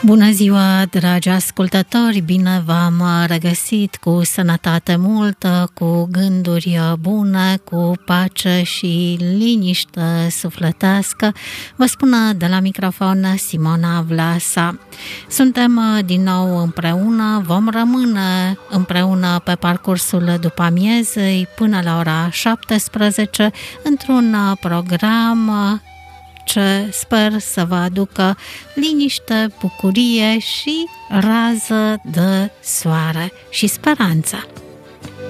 Bună ziua, dragi ascultători! Bine v-am regăsit cu sănătate multă, cu gânduri bune, cu pace și liniște sufletească. Vă spun de la microfon Simona Vlasa. Suntem din nou împreună, vom rămâne împreună pe parcursul după amiezei până la ora 17 într-un program ce sper să vă aducă liniște, bucurie și rază de soare și speranță.